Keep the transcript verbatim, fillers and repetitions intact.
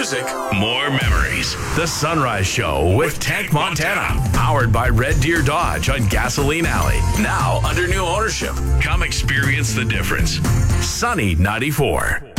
Music, more memories. The Sunrise Show with Tank Montana. Powered by Red Deer Dodge on Gasoline Alley. Now under new ownership. Come experience the difference. Sunny ninety-four.